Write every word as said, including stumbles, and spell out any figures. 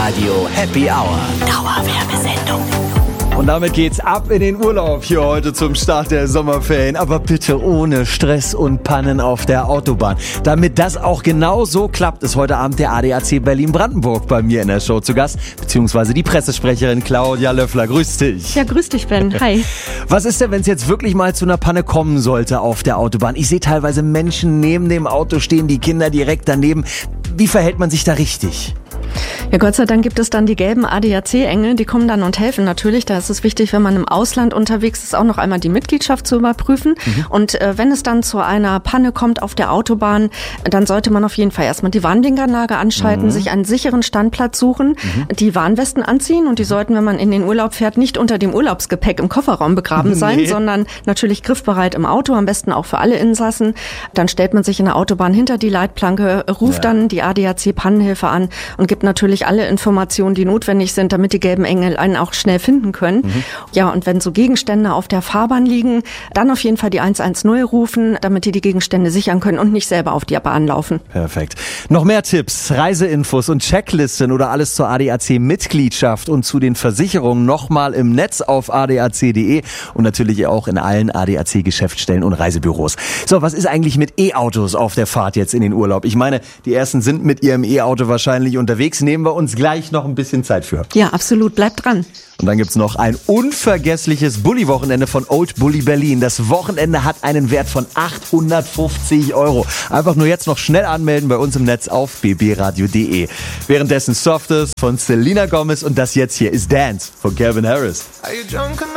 Radio Happy Hour. Dauerwerbesendung. Und damit geht's ab in den Urlaub hier heute zum Start der Sommerferien. Aber bitte ohne Stress und Pannen auf der Autobahn. Damit das auch genau so klappt, ist heute Abend der A D A C Berlin-Brandenburg bei mir in der Show zu Gast. Beziehungsweise die Pressesprecherin Claudia Löffler. Grüß dich. Ja, grüß dich, Ben. Hi. Was ist denn, wenn es jetzt wirklich mal zu einer Panne kommen sollte auf der Autobahn? Ich sehe teilweise Menschen neben dem Auto stehen, die Kinder direkt daneben. Wie verhält man sich da richtig? Ja, Gott sei Dank gibt es dann die gelben A D A C-Engel, die kommen dann und helfen natürlich. Da ist es wichtig, wenn man im Ausland unterwegs ist, auch noch einmal die Mitgliedschaft zu überprüfen. Mhm. Und äh, wenn es dann zu einer Panne kommt auf der Autobahn, dann sollte man auf jeden Fall erstmal die Warnblinkanlage anschalten, mhm. sich einen sicheren Standplatz suchen, mhm. die Warnwesten anziehen und die sollten, wenn man in den Urlaub fährt, nicht unter dem Urlaubsgepäck im Kofferraum begraben sein, nee. sondern natürlich griffbereit im Auto, am besten auch für alle Insassen. Dann stellt man sich in der Autobahn hinter die Leitplanke, ruft ja. dann die A D A C-Pannenhilfe an und gibt natürlich alle Informationen, die notwendig sind, damit die gelben Engel einen auch schnell finden können. Mhm. Ja, und wenn so Gegenstände auf der Fahrbahn liegen, dann auf jeden Fall die eins eins null rufen, damit die die Gegenstände sichern können und nicht selber auf die Bahn laufen. Perfekt. Noch mehr Tipps, Reiseinfos und Checklisten oder alles zur A D A C-Mitgliedschaft und zu den Versicherungen nochmal im Netz auf a d a c punkt d e und natürlich auch in allen A D A C-Geschäftsstellen und Reisebüros. So, was ist eigentlich mit E-Autos auf der Fahrt jetzt in den Urlaub? Ich meine, die ersten sind mit ihrem E-Auto wahrscheinlich unterwegs. Nehmen wir uns gleich noch ein bisschen Zeit für. Ja, absolut. Bleibt dran. Und dann gibt's noch ein unvergessliches Bulli-Wochenende von Old Bulli Berlin. Das Wochenende hat einen Wert von achthundertfünfzig Euro. Einfach nur jetzt noch schnell anmelden bei uns im Netz auf b b radio punkt d e. Währenddessen Softest von Selena Gomez und das jetzt hier ist Dance von Calvin Harris. Are you drunk enough?